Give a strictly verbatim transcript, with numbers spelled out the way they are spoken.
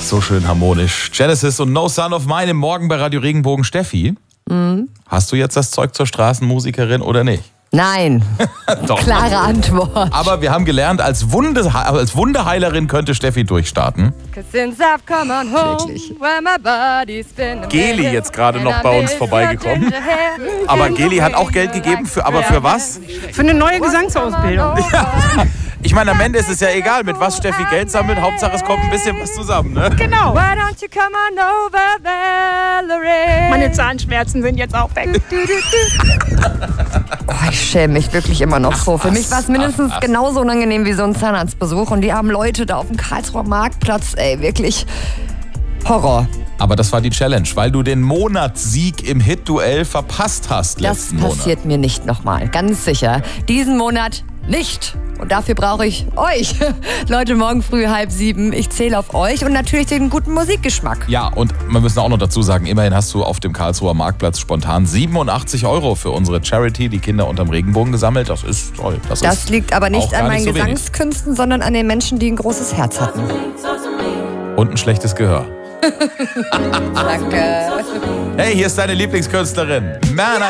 So schön harmonisch. Genesis und No Son of Mine im Morgen bei Radio Regenbogen. Steffi, mhm. hast du jetzt das Zeug zur Straßenmusikerin oder nicht? Nein. Doch. Klare Antwort. Aber wir haben gelernt, als, Wunde, als Wunderheilerin könnte Steffi durchstarten. Wirklich. Geli jetzt gerade noch bei uns vorbeigekommen. Aber Geli hat auch Geld gegeben, für, aber für was? Für eine neue Gesangsausbildung. Ja. Ich meine, am Ende ist es ja egal, mit was Steffi Geld sammelt. Hauptsache, es kommt ein bisschen was zusammen, ne? Genau. Meine Zahnschmerzen sind jetzt auch weg. Oh, ich schäme mich wirklich immer noch so. Für mich war es mindestens genauso unangenehm wie so ein Zahnarztbesuch. Und die armen Leute da auf dem Karlsruher Marktplatz, ey, wirklich Horror. Aber das war die Challenge, weil du den Monatssieg im Hit-Duell verpasst hast letzten Monat. Das passiert mir nicht nochmal, ganz sicher. Diesen Monat nicht. Und dafür brauche ich euch. Leute, morgen früh halb sieben. Ich zähle auf euch und natürlich den guten Musikgeschmack. Ja, und wir müssen auch noch dazu sagen, immerhin hast du auf dem Karlsruher Marktplatz spontan siebenundachtzig Euro für unsere Charity, die Kinder unterm Regenbogen, gesammelt. Das ist toll. Das, das ist liegt aber nicht an meinen nicht so Gesangskünsten, sondern an den Menschen, die ein großes Herz hatten. Und ein schlechtes Gehör. Danke. Hey, hier ist deine Lieblingskünstlerin, Man